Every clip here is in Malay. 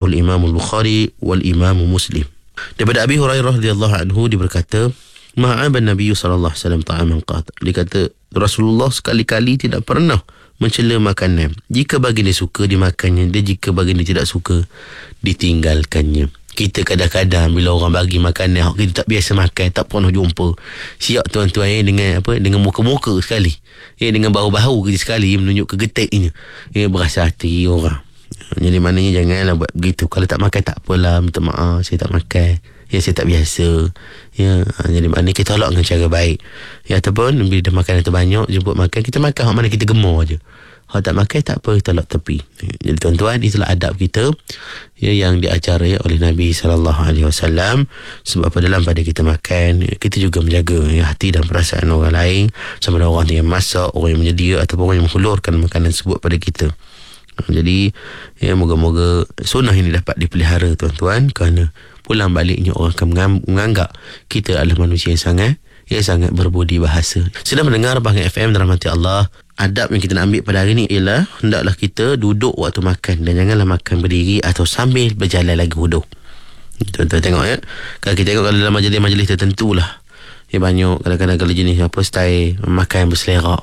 rawahu al-Imam al-Bukhari wal Imam Muslim. Daripada Abi Hurairah radhiyallahu anhu, dia berkata, ma'aban Nabi sallallahu alaihi wasallam ta'aman qat. Dia kata Rasulullah sekali-kali tidak pernah mencela makanan. Jika baginda suka dimakannya, dan jika baginda tidak suka ditinggalkannya. Kita kadang-kadang bila orang bagi makanan kita tak biasa makan, tak pernah jumpa, siap tuan-tuan dengan muka-muka sekali, dengan bau-bau kita sekali, menunjuk kegetiknya, berasa hati orang. Jadi maknanya janganlah buat begitu. Kalau tak makan tak apalah, minta maaf, saya tak makan, saya tak biasa. Jadi maknanya kita tolak dengan cara baik. Ataupun bila dah makan itu banyak, jemput makan, kita makan hak mana kita gemar je. Kalau tak makan tak apa, tolak tepi. Jadi tuan-tuan, itulah adab kita yang diajarai oleh Nabi SAW. Sebab pada kita makan, kita juga menjaga hati dan perasaan orang lain, sama ada orang yang masak, orang yang menyedia, ataupun orang yang menghulurkan makanan tersebut pada kita. Jadi moga-moga sunnah ini dapat dipelihara tuan-tuan, kerana pulang baliknya orang akan menganggap kita adalah manusia yang sangat berbudi bahasa. Sedang mendengar Bahang FM dirahmati Allah. Adab yang kita nak ambil pada hari ini ialah hendaklah kita duduk waktu makan, dan janganlah makan berdiri atau sambil berjalan lagi duduk. Tuan-tuan tengok kalau kita tengok, kalau dalam majlis-majlis tertentu lah, banyak kadang-kadang kalau jenis style makan berselerak.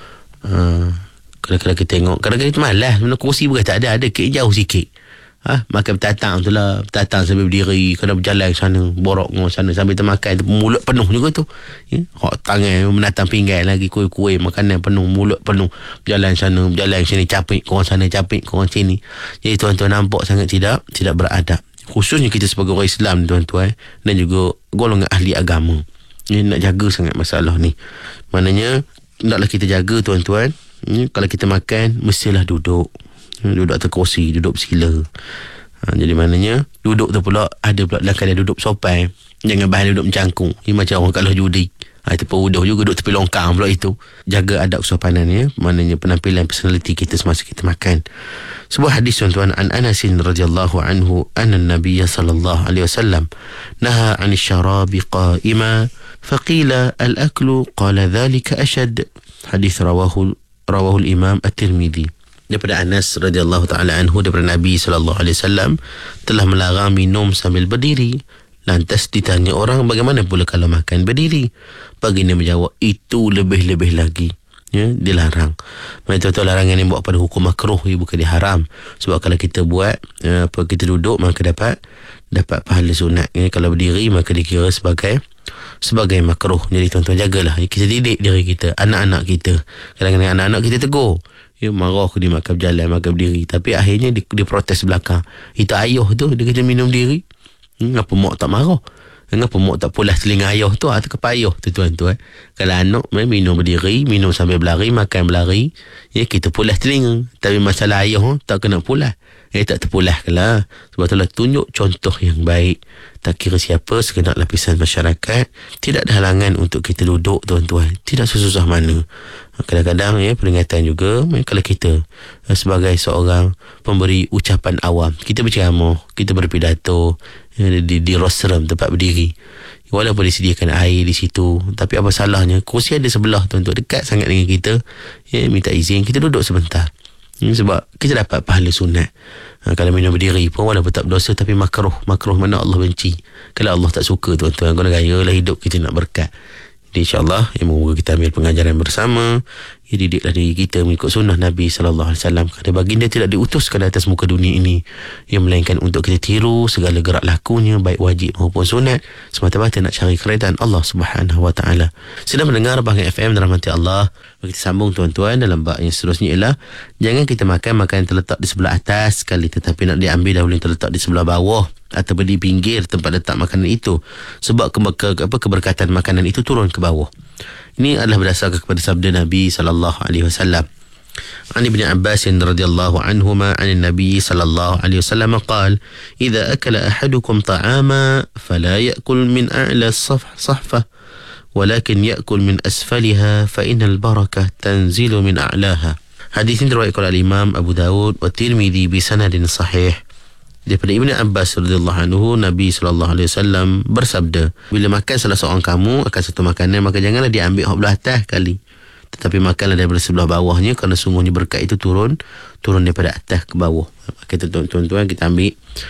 Kadang-kadang kita tengok, kadang-kadang kita malas, mana kursi pun tak ada kek jauh sikit. Makan bertatang tu lah, bertatang sambil berdiri, kena berjalan sana, borok sana sambil termakan, mulut penuh juga tu. Tangan menatang pinggan lagi, kuih-kuih, makanan penuh, mulut penuh, berjalan sana, berjalan sini, capik korang sana, capik korang sini. Jadi tuan-tuan nampak sangat tidak beradab. Khususnya kita sebagai orang Islam tuan-tuan, dan juga golongan ahli agama. Nak jaga sangat masalah ni. Maknanya naklah kita jaga tuan-tuan. Kalau kita makan, mestilah duduk atas kursi, duduk bersila. Jadi maknanya duduk tu pula ada pula dalam keadaan duduk sopan, jangan bahal duduk mencangkung. Ini macam orang kalau judi, itu peruduh juga duduk tepi longkang pula itu. Jaga adab kesopanan, maknanya penampilan personality kita semasa kita makan. Sebuah hadis tuan-tuan, an Anas radhiyallahu anhu anna an-nabiy sallallahu alaihi wasallam naha 'anil syarabi qa'ima faqila al-aklu qala dhalika ashad. Hadis rawahu al-Imam At-Tirmidzi. Daripada Anas radhiyallahu ta'ala anhu, daripada Nabi sallallahu alaihi wasallam telah melarang minum sambil berdiri. Lantas ditanya orang, bagaimana pula kalau makan berdiri? Baginda menjawab, itu lebih-lebih lagi, dilarang. Tuan-tuan, larangan yang buat pada hukum makruh, bukan diharam. Sebab kalau kita buat kita duduk, maka dapat pahala sunat. Kalau berdiri maka dikira sebagai makruh. Jadi tuan-tuan, jagalah, kita didik diri kita, anak-anak kita. Kadang-kadang anak-anak kita tegur, marah dia makan berjalan, makan berdiri, tapi akhirnya dia protes belakang. Itu ayah tu, dia kata minum diri. Ngapa mak tak marah? Ngapa mak tak pulas telinga ayah tu atau kepayah tu tuan-tuan? Kalau anak minum berdiri, minum sambil berlari, makan berlari, kita pulas telinga. Tapi masalah ayah tak kena pulas, tak terpulas lah. Sebab itulah tunjuk contoh yang baik. Tak kira siapa, segenap lapisan masyarakat, tidak ada halangan untuk kita duduk tuan-tuan, tidak susah mana. Kadang-kadang peringatan juga, kalau kita sebagai seorang pemberi ucapan awam, kita berceramah, kita berpidato di rostrum tempat berdiri, walaupun disediakan air di situ, tapi apa salahnya kursi ada sebelah tuan-tuan, dekat sangat dengan kita, minta izin kita duduk sebentar. Sebab kita dapat pahala sunat. Kalau minum berdiri pun walaupun tak berdosa, tapi makruh mana Allah benci. Kalau Allah tak suka tuan-tuan, guna gayalah hidup kita nak berkat. Jadi insyaAllah, moga kita ambil pengajaran bersama, didiklah diri kita mengikut sunnah Nabi SAW. Kerana baginda tidak diutuskan atas muka dunia ini, melainkan untuk kita tiru segala gerak lakunya, baik wajib maupun sunat, semata-mata nak cari keredaan Allah SWT. Sedang mendengar Bahang FM dirahmati Allah. Kita sambung tuan-tuan dalam bab yang seterusnya ialah, jangan kita makan makanan terletak di sebelah atas sekali, tetapi nak diambil dahulu yang terletak di sebelah bawah atau di pinggir tempat letak makanan itu, sebab keberkatan makanan itu turun ke bawah. Ini adalah berdasarkan kepada sabda Nabi sallallahu alaihi wasallam. An Ibn Abbas radhiyallahu anhuma an Nabi sallallahu alaihi wasallam qala, "Idza akala ahadukum ta'ama fala ya'kul min a'la as-sahfah, walakin ya'kul min asfaliha fa innal barakah tanzilu min a'laha." Hadis ini diriwayatkan oleh Imam Abu Dawud wa Tirmidzi bi sanadin sahih. Daripada Ibn Abbas radhiyallahu anhu, Nabi sallallahu alaihi wasallam bersabda, bila makan salah seorang kamu akan satu makanan, maka janganlah diambil hak belah atas kali, tetapi makanlah daripada sebelah bawahnya, kerana sungguhnya berkat itu turun daripada atas ke bawah. Kata tuan-tuan, kita ambil